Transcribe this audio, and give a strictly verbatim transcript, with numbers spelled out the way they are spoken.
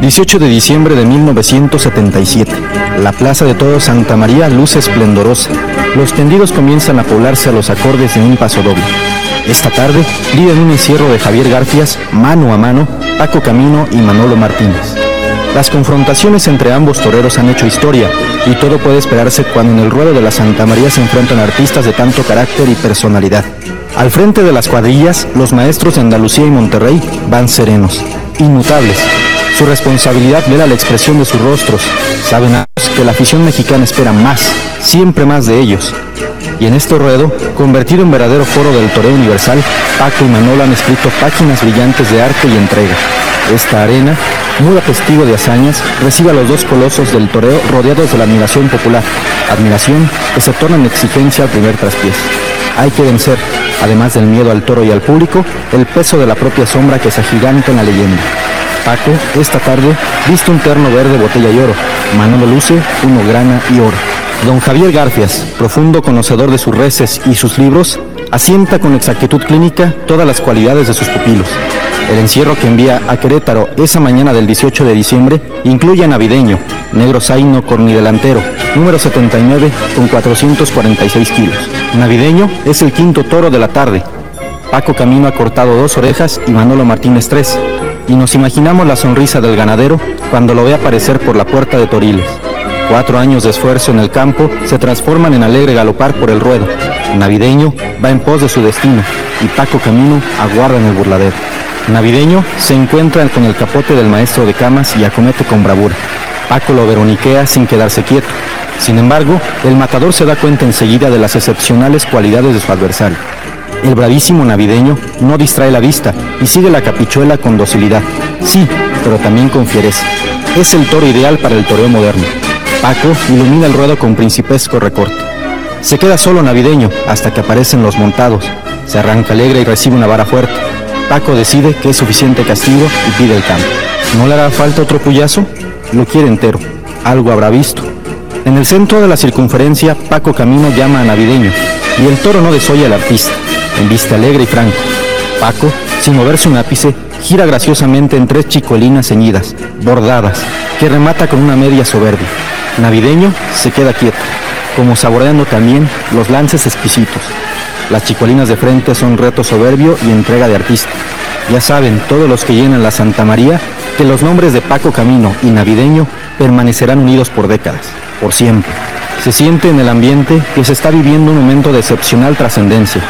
dieciocho de diciembre de mil novecientos setenta y siete. La Plaza de Toros Santa María luce esplendorosa. Los tendidos comienzan a poblarse a los acordes de un paso doble. Esta tarde viven un encierro de Javier Garfias, mano a mano, Paco Camino y Manolo Martínez. Las confrontaciones entre ambos toreros han hecho historia, y todo puede esperarse cuando en el ruedo de la Santa María se enfrentan artistas de tanto carácter y personalidad. Al frente de las cuadrillas, los maestros de Andalucía y Monterrey van serenos, inmutables. Su responsabilidad vela la expresión de sus rostros. Saben que la afición mexicana espera más, siempre más de ellos. Y en este ruedo, convertido en verdadero foro del toreo universal, Paco y Manolo han escrito páginas brillantes de arte y entrega. Esta arena, muda testigo de hazañas, recibe a los dos colosos del toreo rodeados de la admiración popular, admiración que se torna en exigencia al primer traspiés. Hay que vencer, además del miedo al toro y al público, el peso de la propia sombra que se agiganta en la leyenda. Paco, esta tarde, viste un terno verde, botella y oro. Manolo luce uno grana y oro. Don Javier Garfias, profundo conocedor de sus reces y sus libros, asienta con exactitud clínica todas las cualidades de sus pupilos. El encierro que envía a Querétaro esa mañana del dieciocho de diciembre incluye a Navideño, negro zaino cornidelantero, número setenta y nueve con cuatrocientos cuarenta y seis kilos. Navideño es el quinto toro de la tarde. Paco Camino ha cortado dos orejas y Manolo Martínez tres, y nos imaginamos la sonrisa del ganadero cuando lo ve aparecer por la puerta de Toriles. Cuatro años de esfuerzo en el campo se transforman en alegre galopar por el ruedo. Navideño va en pos de su destino y Paco Camino aguarda en el burladero. Navideño se encuentra con el capote del maestro de camas y acomete con bravura. Paco lo veroniquea sin quedarse quieto. Sin embargo, el matador se da cuenta enseguida de las excepcionales cualidades de su adversario. El bravísimo Navideño no distrae la vista y sigue la capichuela con docilidad. Sí, pero también con fiereza. Es el toro ideal para el toreo moderno. Paco ilumina el ruedo con principesco recorte. Se queda solo Navideño hasta que aparecen los montados. Se arranca alegre y recibe una vara fuerte. Paco decide que es suficiente castigo y pide el cambio. ¿No le hará falta otro puyazo? Lo quiere entero. Algo habrá visto. En el centro de la circunferencia, Paco Camino llama a Navideño, y el toro no desoye al artista. Embiste alegre y franco. Paco, sin moverse un ápice, gira graciosamente en tres chicuelinas ceñidas, bordadas, que remata con una media soberbia. Navideño se queda quieto, como saboreando también los lances exquisitos. Las chicuelinas de frente son reto soberbio y entrega de artista. Ya saben todos los que llenan la Santa María que los nombres de Paco Camino y Navideño permanecerán unidos por décadas, por siempre. Se siente en el ambiente que se está viviendo un momento de excepcional trascendencia.